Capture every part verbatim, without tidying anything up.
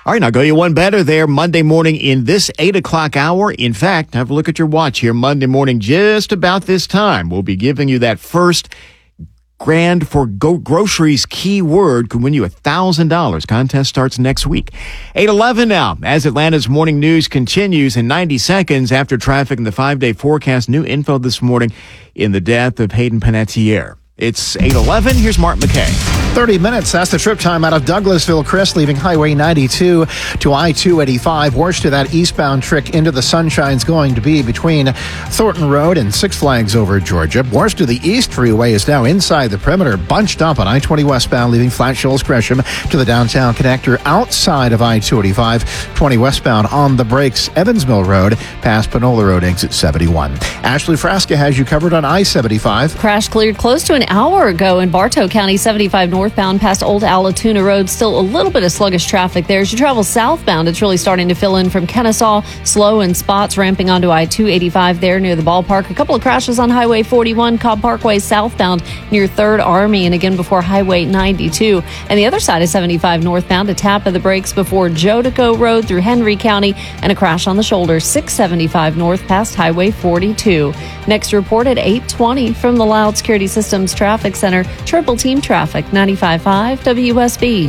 All right, now go you one better there Monday morning in this eight o'clock hour. In fact, have a look at your watch here. Monday morning, just about this time, we'll be giving you that first Grand for Go- Groceries keyword. Could win you one thousand dollars. Contest starts next week. eight eleven now, as Atlanta's morning news continues in ninety seconds after traffic and the five-day forecast. New info this morning in the death of Hayden Panettiere. It's eight eleven. Here's Mark McKay. thirty minutes. That's the trip time out of Douglasville, Chris, leaving Highway ninety-two to I two eighty-five. Worst of that eastbound trick into the Sunshine's going to be between Thornton Road and Six Flags over Georgia. Worst of the East Freeway is now inside the perimeter, bunched up on I twenty westbound, leaving Flat Shoals Gresham to the downtown connector outside of I two eighty-five. twenty westbound on the brakes, Evansville Road, past Panola Road, exit seventy-one. Ashley Frasca has you covered on I seventy-five. Crash cleared close to an hour ago in Bartow County, seventy-five northbound past Old Allatoona Road. Still a little bit of sluggish traffic there. As you travel southbound, it's really starting to fill in from Kennesaw. Slow in spots, ramping onto I two eighty-five there near the ballpark. A couple of crashes on Highway forty-one, Cobb Parkway southbound near third Army, and again before Highway ninety-two. And the other side of seventy-five northbound, a tap of the brakes before Jodico Road through Henry County, and a crash on the shoulder, six seventy-five north past Highway forty-two. Next report at eight twenty from the Loud Security Systems Traffic Center. Triple Team Traffic, ninety-five point five W S B.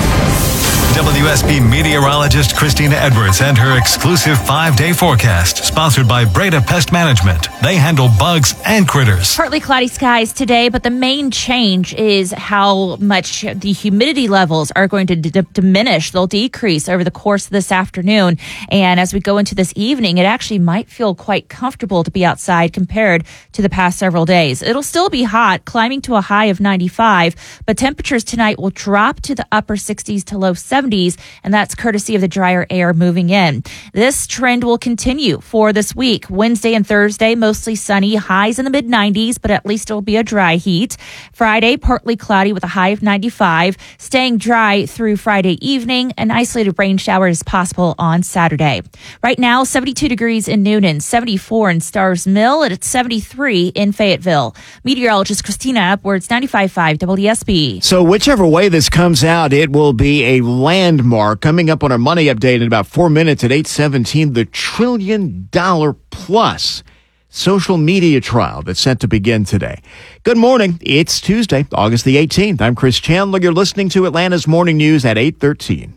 W S B meteorologist Christina Edwards and her exclusive five-day forecast, sponsored by Breda Pest Management. They handle bugs and critters. Partly cloudy skies today, but the main change is how much the humidity levels are going to d- diminish. They'll decrease over the course of this afternoon. And as we go into this evening, it actually might feel quite comfortable to be outside compared to the past several days. It'll still be hot, climbing to a high of ninety-five, but temperatures tonight will drop to the upper sixties to low seventies. And that's courtesy of the drier air moving in. This trend will continue for this week. Wednesday and Thursday, mostly sunny, highs in the mid nineties, but at least it'll be a dry heat. Friday, partly cloudy with a high of ninety-five, staying dry through Friday evening. An isolated rain shower is possible on Saturday. Right now, seventy-two degrees in Noonan, seventy-four in Starrs Mill, and it's seventy-three in Fayetteville. Meteorologist Christina Edwards, ninety-five point five W S B. So whichever way this comes out, it will be a landmark. Coming up on our money update in about four minutes at eight seventeen, the trillion dollar plus social media trial that's set to begin today. Good morning. It's Tuesday, August the eighteenth. I'm Chris Chandler. You're listening to Atlanta's Morning News at eight thirteen.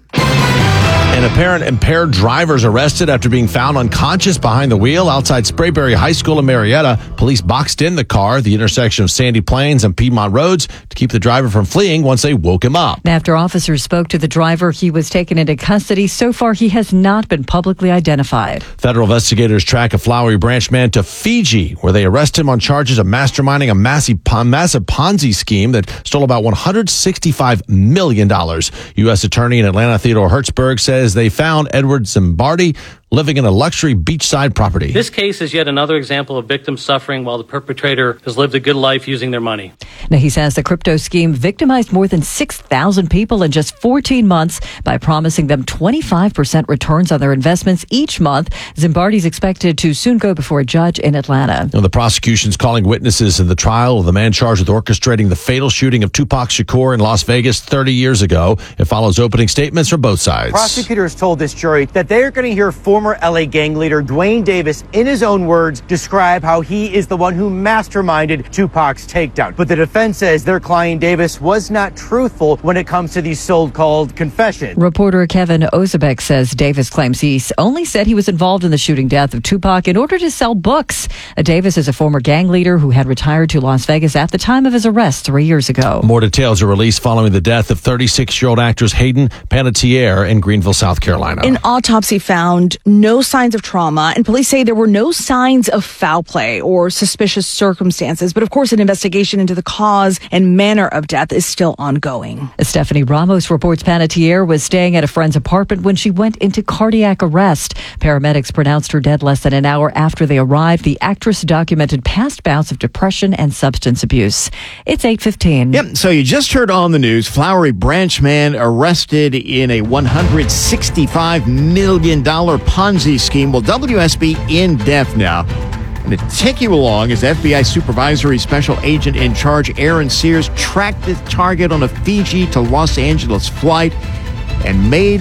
An apparent impaired driver is arrested after being found unconscious behind the wheel outside Sprayberry High School in Marietta. Police boxed in the car at the intersection of Sandy Plains and Piedmont Roads to keep the driver from fleeing once they woke him up. After officers spoke to the driver, he was taken into custody. So far, he has not been publicly identified. Federal investigators track a Flowery Branch man to Fiji, where they arrest him on charges of masterminding a massive, massive Ponzi scheme that stole about one hundred sixty-five million dollars. U S Attorney in Atlanta, Theodore Hertzberg, says they found Edward Zimbardi living in a luxury beachside property. This case is yet another example of victims suffering while the perpetrator has lived a good life using their money. Now, he says the crypto scheme victimized more than six thousand people in just fourteen months by promising them twenty-five percent returns on their investments each month. Zimbardi's expected to soon go before a judge in Atlanta. Now, the prosecution's calling witnesses in the trial of the man charged with orchestrating the fatal shooting of Tupac Shakur in Las Vegas thirty years ago. It follows opening statements from both sides. Prosecutors told this jury that they are going to hear former L A gang leader Dwayne Davis, in his own words, describe how he is the one who masterminded Tupac's takedown. But the defense says their client Davis was not truthful when it comes to these so-called confessions. Reporter Kevin Ozebek says Davis claims he only said he was involved in the shooting death of Tupac in order to sell books. Davis is a former gang leader who had retired to Las Vegas at the time of his arrest three years ago. More details are released following the death of thirty-six-year-old actress Hayden Panettiere in Greenville, South Carolina. An autopsy found no signs of trauma, and police say there were no signs of foul play or suspicious circumstances. But of course, an investigation into the cause and manner of death is still ongoing. Stephanie Ramos reports Panettiere was staying at a friend's apartment when she went into cardiac arrest. Paramedics pronounced her dead less than an hour after they arrived. The actress documented past bouts of depression and substance abuse. It's eight fifteen. Yep, so you just heard on the news, Flowery Branch man arrested in a one hundred sixty-five million dollars Ponzi scheme. Well, W S B in depth now. And to take you along as F B I Supervisory Special Agent in Charge Aaron Sears tracked the target on a Fiji to Los Angeles flight and made